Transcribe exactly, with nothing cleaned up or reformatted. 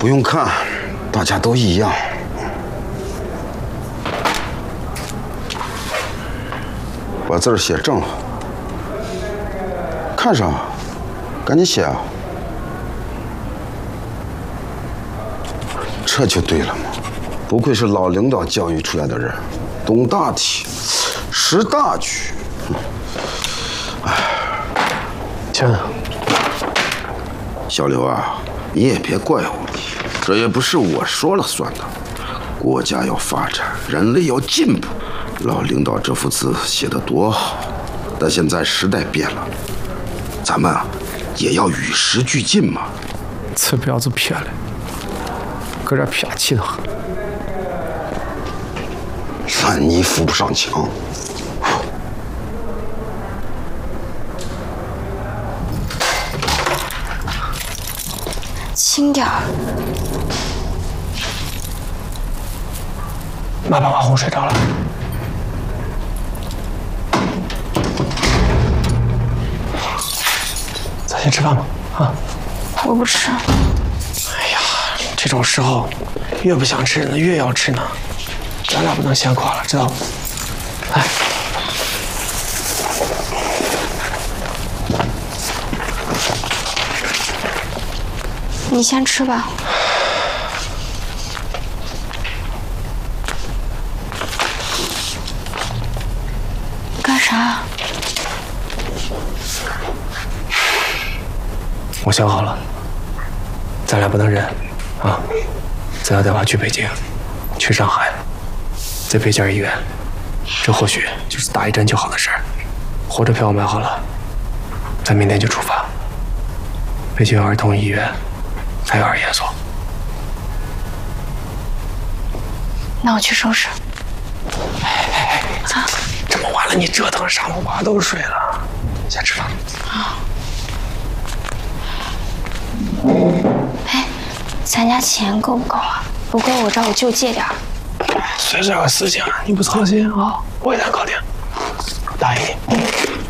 不用看，大家都一样。把字儿写正了，看上，赶紧写啊！这就对了嘛，不愧是老领导教育出来的人，懂大体，识大局。哎， 亲， 小刘啊，你也别怪我，这也不是我说了算的。国家要发展，人类要进步。老领导这幅字写得多好，但现在时代变了，咱们啊也要与时俱进嘛。 此婊子撇了，搁这撇气的很。 烂泥扶不上墙。 轻点儿。 妈把瓦红睡着了。咱先吃饭吧，啊！ 我不吃。 哎呀，这种时候越不想吃呢，越要吃呢。咱俩不能先垮了，知道吗？来。 你先吃吧。干啥？ 我想好了，咱俩不能忍啊！咱要带娃去北京，去上海，在北京医院，这或许就是打一针就好的事儿。火车票买好了，咱明天就出发。北京有儿童医院，还有儿研所。 那我去收拾。 哎哎哎！啊，这么晚了，你折腾啥嘛？娃都睡了，先吃饭。 啊。哎，咱家钱够不够啊？不够，我找我舅借点儿。 随这个事情你不操心啊，我给他搞定，答应你。